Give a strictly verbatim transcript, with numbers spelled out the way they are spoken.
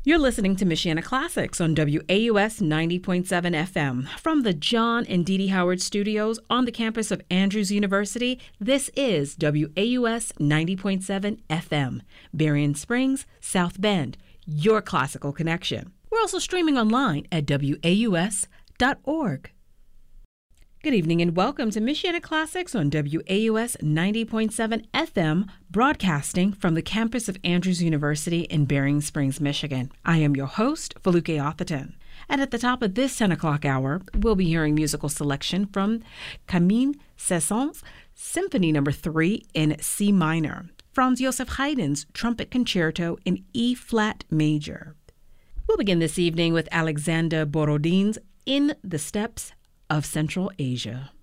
You're listening to Michiana Classics on W A U S ninety point seven F M. From the John and Dee Dee Howard Studios on the campus of Andrews University, this is W A U S ninety point seven F M, Berrien Springs, South Bend, your classical connection. We're also streaming online at W A U S dot org. Good evening and welcome to Michiana Classics on W A U S ninety point seven F M, broadcasting from the campus of Andrews University in Berrien Springs, Michigan. I am your host, Feluke Atherton. And at the top of this ten o'clock hour, we'll be hearing musical selection from Camille Saint-Saëns' Symphony Number three in C minor, Franz Joseph Haydn's Trumpet Concerto in E-flat major. We'll begin this evening with Alexander Borodin's In the Steppes of Central Asia.